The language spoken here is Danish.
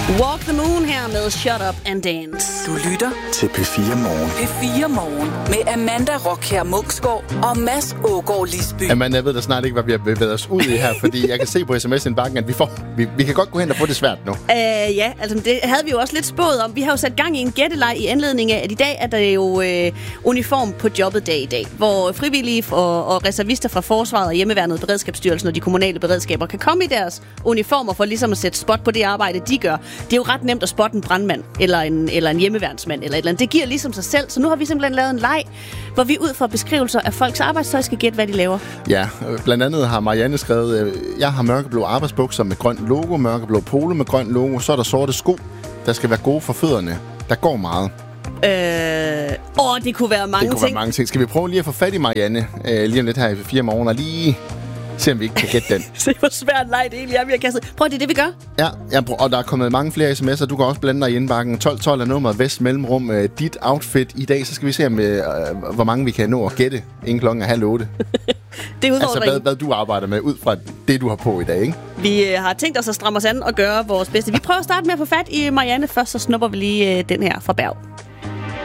Walk the Moon her med Shut Up and Dance. Du lytter til P4 Morgen. P4 Morgen med Amanda Rockher Munksgaard og Mads Ågaard Lisby. Amanda, jeg ved da snart ikke, hvad vi har bevæget os ud i her, fordi jeg kan se på sms-indbakken, at vi kan godt gå hen og få det svært nu. Ja, altså det havde vi jo også lidt spået om. Vi har jo sat gang i en gætteleg i anledning af, at i dag er der jo uniform på jobbet dag i dag, hvor frivillige og reservister fra Forsvaret og Hjemmeværnet, Beredskabsstyrelsen og de kommunale beredskaber kan komme i deres uniformer for ligesom at sætte spot på det arbejde, de gør. Det er jo ret nemt at spotte en brandmand eller en hjemmeværnsmand eller et eller andet. Det giver ligesom sig selv, så nu har vi simpelthen lavet en leg, hvor vi ud fra beskrivelser af folks arbejdstøj skal gætte, hvad de laver. Ja, blandt andet har Marianne skrevet, jeg har mørkeblå arbejdsbukser med grøn logo, mørkeblå polo med grøn logo, så er der sorte sko, der skal være gode for fødderne. Der går meget. Det kunne være mange ting. Skal vi prøve lige at få fat i Marianne lige om lidt her i 4 morgen og lige se, om vi ikke kan gætte den. Se, hvor svært leg det egentlig er, vi har kastet. Prøv, det er det, vi gør. Ja, og der er kommet mange flere sms'er. Du kan også blande dig i indbakken. 1212 er nummeret Vest Mellemrum. Dit outfit i dag, så skal vi se, hvor mange vi kan nå at gætte inden klokken er 7:30. Det er udfordringen. Altså, hvad du arbejder med ud fra det, du har på i dag, ikke? Vi har tænkt os at stramme os an og gøre vores bedste. Vi prøver at starte med at få fat i Marianne først, så snupper vi lige den her fra Berg.